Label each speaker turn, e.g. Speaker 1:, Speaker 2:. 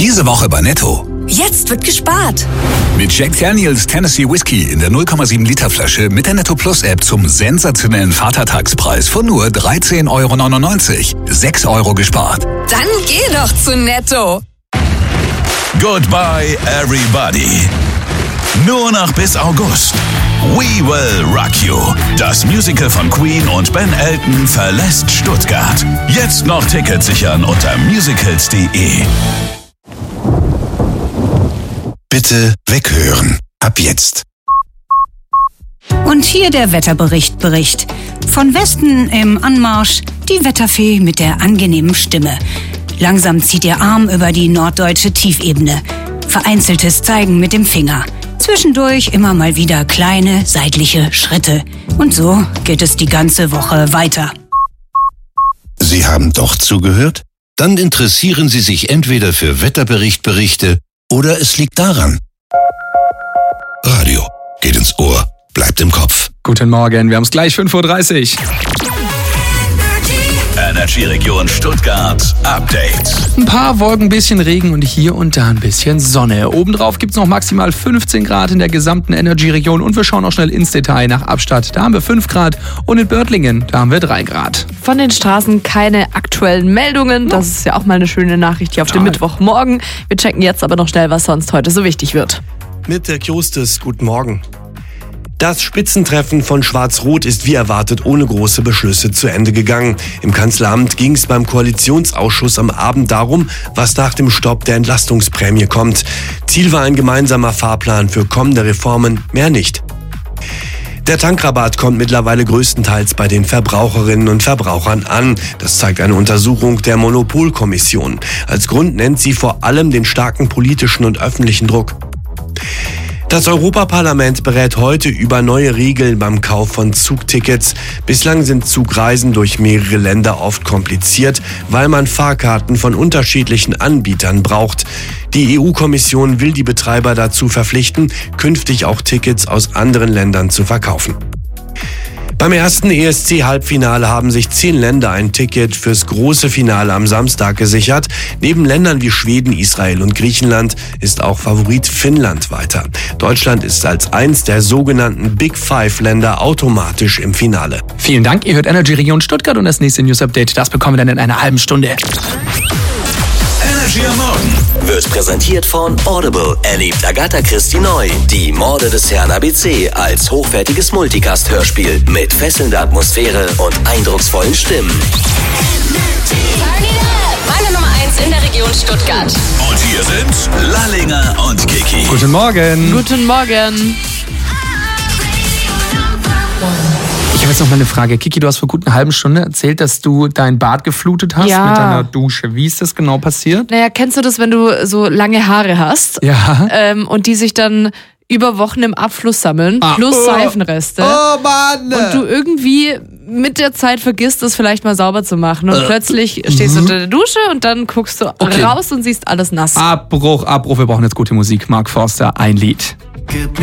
Speaker 1: Diese Woche bei Netto.
Speaker 2: Jetzt wird gespart.
Speaker 1: Mit Jack Daniels Tennessee Whiskey in der 0,7 Liter Flasche mit der Netto Plus App zum sensationellen Vatertagspreis von nur 13,99 €. 6 € gespart.
Speaker 2: Dann geh doch zu Netto.
Speaker 3: Goodbye everybody. Nur noch bis August. We Will Rock You. Das Musical von Queen und Ben Elton verlässt Stuttgart. Jetzt noch Tickets sichern unter musicals.de.
Speaker 4: Bitte weghören. Ab jetzt.
Speaker 5: Und hier der Wetterbericht. Von Westen im Anmarsch die Wetterfee mit der angenehmen Stimme. Langsam zieht ihr Arm über die norddeutsche Tiefebene. Vereinzeltes Zeigen mit dem Finger. Zwischendurch immer mal wieder kleine seitliche Schritte. Und so geht es die ganze Woche weiter.
Speaker 4: Sie haben doch zugehört? Dann interessieren Sie sich entweder für Wetterberichte oder es liegt daran. Radio geht ins Ohr, bleibt im Kopf.
Speaker 6: Guten Morgen, wir haben es gleich 5:30 Uhr.
Speaker 3: Energy-Region Stuttgart Update.
Speaker 6: Ein paar Wolken, ein bisschen Regen und hier und da ein bisschen Sonne. Obendrauf gibt es noch maximal 15 Grad in der gesamten Energy-Region und wir schauen auch schnell ins Detail nach Abstadt. Da haben wir 5 Grad und in Börtlingen, da haben wir 3 Grad.
Speaker 7: Von den Straßen keine aktuellen Meldungen. Das ist ja auch mal eine schöne Nachricht hier auf dem Mittwochmorgen. Wir checken jetzt aber noch schnell, was sonst heute so wichtig wird.
Speaker 8: Mit der Kjostes, guten Morgen. Das Spitzentreffen von Schwarz-Rot ist wie erwartet ohne große Beschlüsse zu Ende gegangen. Im Kanzleramt ging es beim Koalitionsausschuss am Abend darum, was nach dem Stopp der Entlastungsprämie kommt. Ziel war ein gemeinsamer Fahrplan für kommende Reformen, mehr nicht. Der Tankrabatt kommt mittlerweile größtenteils bei den Verbraucherinnen und Verbrauchern an. Das zeigt eine Untersuchung der Monopolkommission. Als Grund nennt sie vor allem den starken politischen und öffentlichen Druck. Das Europaparlament berät heute über neue Regeln beim Kauf von Zugtickets. Bislang sind Zugreisen durch mehrere Länder oft kompliziert, weil man Fahrkarten von unterschiedlichen Anbietern braucht. Die EU-Kommission will die Betreiber dazu verpflichten, künftig auch Tickets aus anderen Ländern zu verkaufen. Beim ersten ESC-Halbfinale haben sich 10 Länder ein Ticket fürs große Finale am Samstag gesichert. Neben Ländern wie Schweden, Israel und Griechenland ist auch Favorit Finnland weiter. Deutschland ist als eins der sogenannten Big Five-Länder automatisch im Finale.
Speaker 6: Vielen Dank, ihr hört Energy Region Stuttgart und das nächste News Update, das bekommen wir dann in einer halben Stunde.
Speaker 3: Energy am Morgen
Speaker 9: wird präsentiert von Audible. Erlebt Agatha Christie neu. Die Morde des Herrn ABC als hochwertiges Multicast-Hörspiel mit fesselnder Atmosphäre und eindrucksvollen Stimmen.
Speaker 2: Meine Nummer 1 in der Region Stuttgart.
Speaker 3: Und hier sind Lallinger und Kiki.
Speaker 6: Guten Morgen.
Speaker 7: Guten Morgen.
Speaker 6: Ich habe jetzt noch mal eine Frage. Kiki, du hast vor gut einer halben Stunde erzählt, dass du dein Bad geflutet hast mit deiner Dusche. Wie ist das genau passiert?
Speaker 7: Naja, kennst du das, wenn du so lange Haare hast?
Speaker 6: Ja.
Speaker 7: Und die sich dann über Wochen im Abfluss sammeln, plus Seifenreste.
Speaker 6: Oh Mann!
Speaker 7: Und du irgendwie mit der Zeit vergisst, das vielleicht mal sauber zu machen. Und plötzlich stehst du unter der Dusche und dann guckst du raus und siehst alles nass.
Speaker 6: Abbruch. Wir brauchen jetzt gute Musik. Mark Forster, ein Lied.
Speaker 10: Gib mir